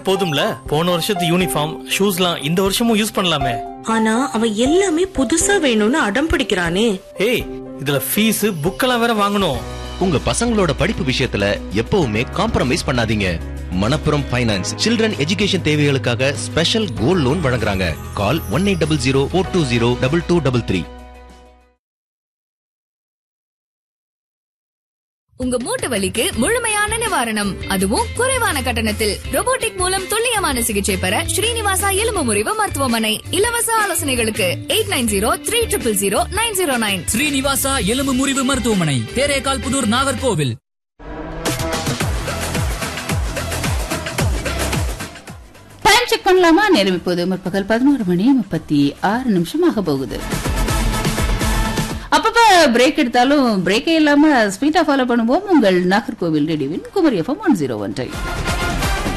போதும்ல. போன வருஷத்து யூனிஃபார்ம் ஷூஸ்லாம் இந்த வருஷமும் யூஸ் பண்ணலாமே. ஆனா அவன் எல்லாமே புதுசா வேணும்னு அடம் பிடிக்கிறானே. ஏய், இதுல ஃபீஸ் புக்கெல்லாம் வேற வாங்கணும். உங்க பசங்களோட படிப்பு விஷயத்துல எப்பவுமே காம்ப்ரமைஸ் பண்ணாதீங்க. மணப்புரம் ஃபைனான்ஸ் சில்ட்ரன் எஜுகேஷன் தேவைகளுக்காக ஸ்பெஷல் கோல்ட் லோன் வழங்குறாங்க. கால் 1800-420-2233. உங்க மூட்டு வலிக்கு முழுமையான நிவாரணம், அதுவும் குறைவான கட்டணத்தில். ரோபோட்டிக் மூலம் துல்லியமான சிகிச்சை பெற ஸ்ரீனிவாசா எலும்பு முறிவு மருத்துவமனை. இலவச ஆலோசனைகளுக்கு 8903000909. ஸ்ரீனிவாசா எலும்பு முறிவு மருத்துவமனை, தேரேகால் புதூர், நாகர்கோவில். டைம் செக் பண்ணலாமா? நேரம் இப்போது முற்பகல் 11:36 ஆக போகுது. அப்பப்ப பிரேக் எடுத்தாலும் பிரேக்கே இல்லாம ஸ்பீடா ஃபாலோ பண்ணுவோம் உங்கள் நாகர்கோவில் ரேடியோவின் குமரி FM 101.